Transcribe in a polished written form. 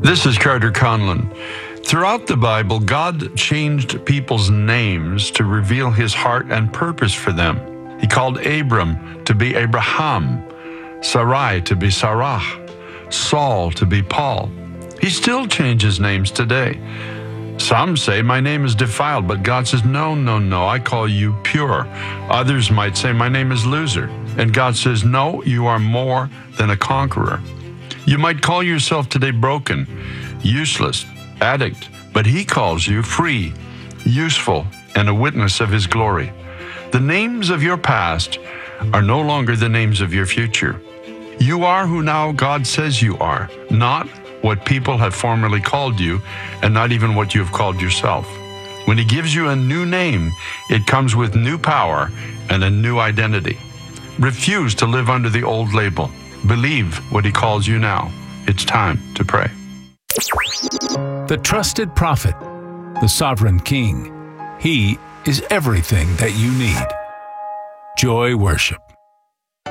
This is Carter Conlon. Throughout the Bible, God changed people's names to reveal his heart and purpose for them. He called Abram to be Abraham, Sarai to be Sarah, Saul to be Paul. He still changes names today. Some say, my name is defiled, but God says, no, I call you pure. Others might say, my name is loser. And God says, no, you are more than a conqueror. You might call yourself today broken, useless, addict, but he calls you free, useful, and a witness of his glory. The names of your past are no longer the names of your future. You are who now God says you are, not what people have formerly called you, and not even what you have called yourself. When he gives you a new name, it comes with new power and a new identity. Refuse to live under the old label. Believe what he calls you now. It's time to pray. The trusted prophet, the sovereign king. He is everything that you need. Joy Worship.